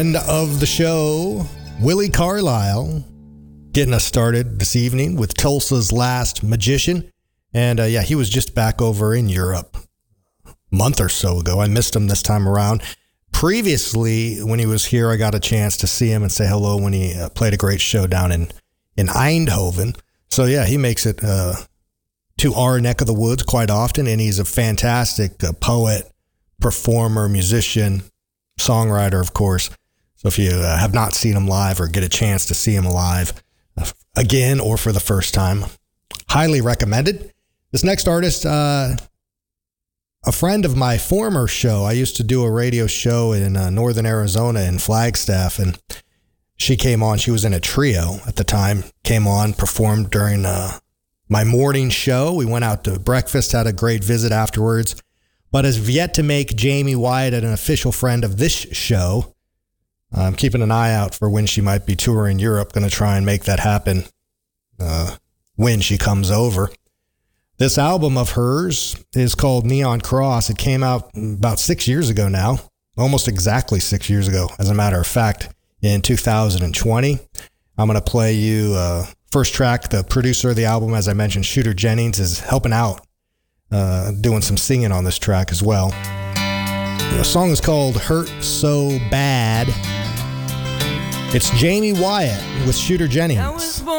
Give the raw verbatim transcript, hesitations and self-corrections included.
End of the show, Willie Carlisle getting us started this evening with Tulsa's Last Magician. And uh, yeah, he was just back over in Europe a month or so ago. I missed him this time around. Previously, when he was here, I got a chance to see him and say hello when he uh, played a great show down in, in Eindhoven. So yeah, he makes it uh, to our neck of the woods quite often, and he's a fantastic uh, poet, performer, musician, songwriter, of course. So if you uh, have not seen him live or get a chance to see him live uh, again or for the first time, highly recommended. This next artist, uh, a friend of my former show. I used to do a radio show in uh, northern Arizona in Flagstaff, and she came on. She was in a trio at the time, came on, performed during uh, my morning show. We went out to breakfast, had a great visit afterwards, but has yet to make Jamie Wyatt an official friend of this show. I'm keeping an eye out for when she might be touring Europe. Going to try and make that happen uh, when she comes over. This album of hers is called Neon Cross. It came out about six years ago now, almost exactly six years ago, as a matter of fact, in two thousand twenty. I'm going to play you uh, first track. The producer of the album, as I mentioned, Shooter Jennings, is helping out, uh, doing some singing on this track as well. The song is called Hurt So Bad. It's Jamie Wyatt with Shooter Jennings.